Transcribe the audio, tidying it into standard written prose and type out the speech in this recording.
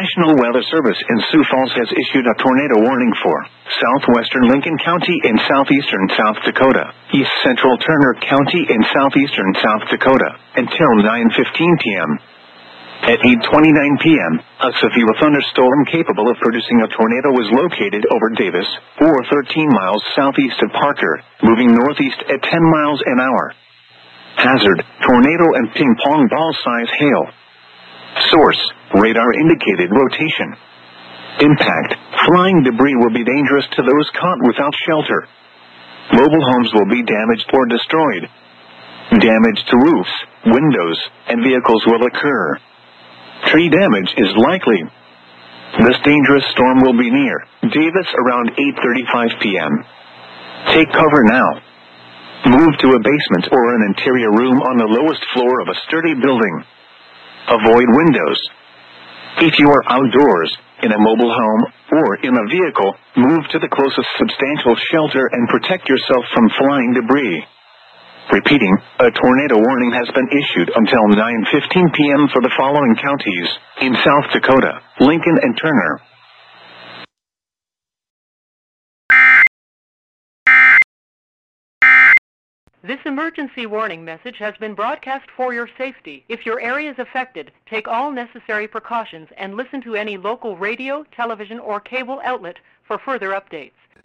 National Weather Service in Sioux Falls has issued a tornado warning for southwestern Lincoln County in southeastern South Dakota, east central Turner County in southeastern South Dakota, until 9:15 p.m. At 8:29 p.m., a severe thunderstorm capable of producing a tornado was located over Davis, or 13 miles southeast of Parker, moving northeast at 10 miles an hour. Hazard, tornado and ping-pong ball-size hail. Source, radar indicated rotation. Impact, flying debris will be dangerous to those caught without shelter. Mobile homes will be damaged or destroyed. Damage to roofs, windows, and vehicles will occur. Tree damage is likely. This dangerous storm will be near Davis around 8:35 p.m. Take cover now. Move to a basement or an interior room on the lowest floor of a sturdy building. Avoid windows. If you are outdoors, in a mobile home, or in a vehicle, move to the closest substantial shelter and protect yourself from flying debris. Repeating, a tornado warning has been issued until 9:15 p.m. for the following counties in South Dakota, Lincoln and Turner. This emergency warning message has been broadcast for your safety. If your area is affected, take all necessary precautions and listen to any local radio, television, or cable outlet for further updates.